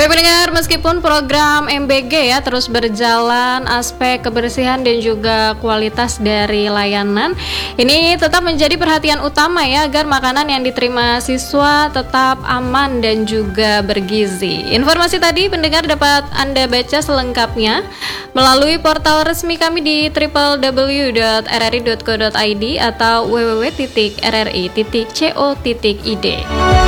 Baik pendengar, meskipun program MBG ya terus berjalan, aspek kebersihan dan juga kualitas dari layanan ini tetap menjadi perhatian utama ya agar makanan yang diterima siswa tetap aman dan juga bergizi. Informasi tadi pendengar dapat Anda baca selengkapnya melalui portal resmi kami di www.rri.co.id atau www.rri.co.id.